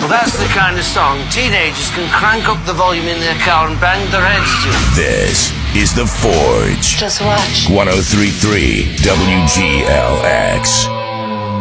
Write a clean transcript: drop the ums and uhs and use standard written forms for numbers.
That's the kind of song teenagers can crank up the volume in their car and bang their heads to. This is The Forge. Just watch. 103.3 WGLX.